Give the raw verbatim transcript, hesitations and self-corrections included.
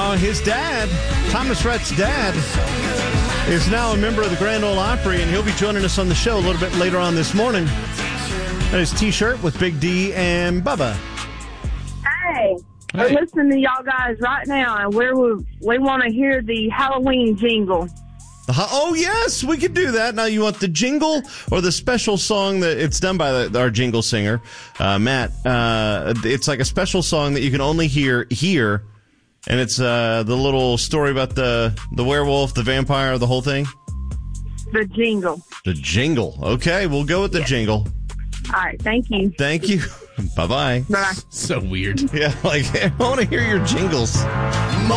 Now, his dad, Thomas Rhett's dad, is now a member of the Grand Ole Opry, and he'll be joining us on the show a little bit later on this morning. And his T-shirt with Big D and Bubba. Hey, we're Hey. listening to y'all guys right now, and we're, we want to hear the Halloween jingle. The ho- oh, yes, we could do that. Now, you want the jingle or the special song that it's done by the, our jingle singer, uh, Matt. Uh, it's like a special song that you can only hear here, and it's uh, the little story about the, the werewolf, the vampire, the whole thing. The jingle. The jingle. Okay, we'll go with the Yes. jingle. All right, thank you. Thank you. Bye-bye. Bye. So weird. Yeah, like, I want to hear your jingles.